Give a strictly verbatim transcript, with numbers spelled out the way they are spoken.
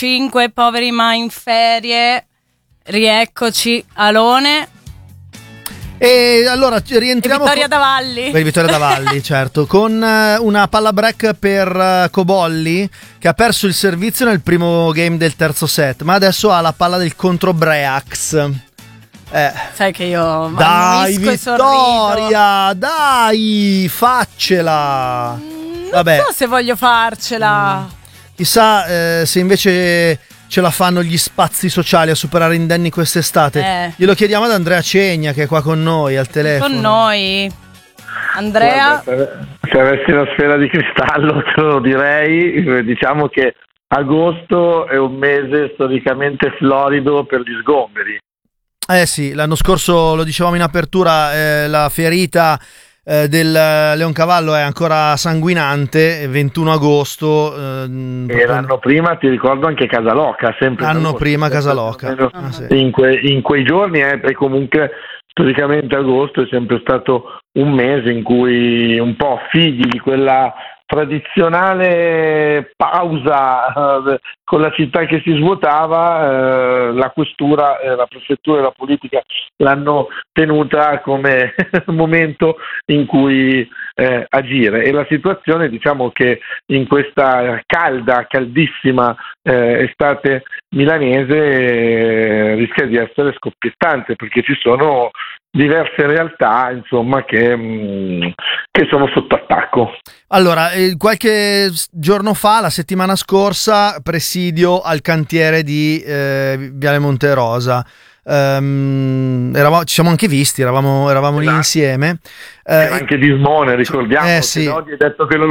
cinque poveri ma in ferie. Rieccoci, Alone. E allora rientriamo e Vittoria con... Davalli. Beh, Vittoria Davalli, certo, con uh, una palla break per uh, Cobolli, che ha perso il servizio nel primo game del terzo set, ma adesso ha la palla del contro Breax. Eh. Sai che io dai Vittoria, dai, faccela. Non Vabbè. so se voglio farcela. Mm. Chissà eh, se invece ce la fanno gli spazi sociali a superare indenni quest'estate. Eh. Glielo chiediamo ad Andrea Cegna, che è qua con noi al telefono. Con noi. Andrea. Guarda, se avessi una sfera di cristallo te lo direi. Diciamo che agosto è un mese storicamente florido per gli sgomberi. Eh sì, l'anno scorso lo dicevamo in apertura, eh, la ferita eh, del Leoncavallo è ancora sanguinante, ventuno agosto. Eh, e l'anno prima ti ricordo anche Casaloca, sempre l'anno agosto, prima sempre Casaloca. Ah, sì. in, que, in quei giorni, eh, e comunque storicamente agosto è sempre stato un mese in cui un po' figli di quella tradizionale pausa eh, con la città che si svuotava, eh, la questura, eh, la prefettura e la politica l'hanno tenuta come momento in cui eh, agire, e la situazione, diciamo che in questa calda, caldissima eh, estate milanese eh, rischia di essere scoppiettante, perché ci sono diverse realtà, insomma, che, mh, che sono sotto attacco. Allora, eh, qualche giorno fa, la settimana scorsa, presidio al cantiere di eh, Viale Monterosa. Um, eravamo, ci siamo anche visti, eravamo, eravamo lì Esatto. insieme. Eh, anche Dismone, ricordiamo, eh, che sì. oggi hai detto che lo